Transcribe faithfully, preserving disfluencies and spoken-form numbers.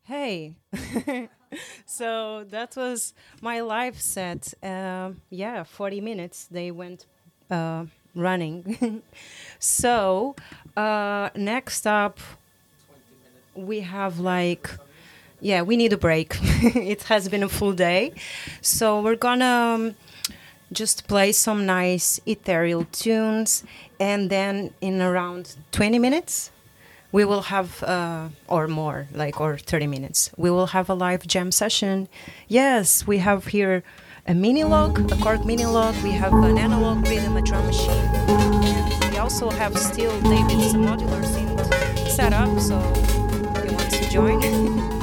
Hey, so that was my live set. Um yeah, forty minutes they went uh, running. so uh, next up, we have like, yeah, we need a break. It has been a full day. So we're gonna um, just play some nice ethereal tunes, and then in around twenty minutes, we will have, uh, or more, like, or thirty minutes, we will have a live jam session. Yes, we have here a mini log, a chord mini log. We have an analog rhythm, a drum machine. And we also have still David's modular synth set up, so if you want to join.